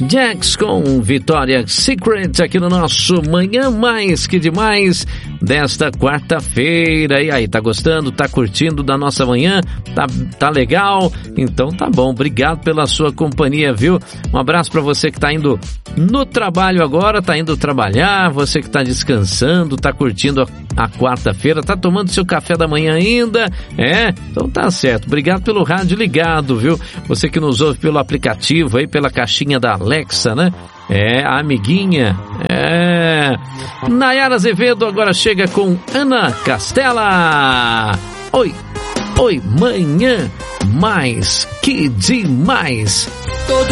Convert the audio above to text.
Jax com Vitória Secret aqui no nosso Manhã Mais Que Demais desta quarta-feira. E aí, tá gostando? Tá curtindo da nossa manhã? Tá legal? Então tá bom, obrigado pela sua companhia, viu? Um abraço pra você que tá indo no trabalho agora, tá indo trabalhar, você que tá descansando, tá curtindo a quarta-feira, tá tomando seu café da manhã ainda? Então tá certo, obrigado pelo rádio ligado, viu? Você que nos ouve pelo aplicativo aí, pela caixinha da Alexa, né? A amiguinha. Nayara Azevedo agora chega com Ana Castela. Oi, manhã mais que demais.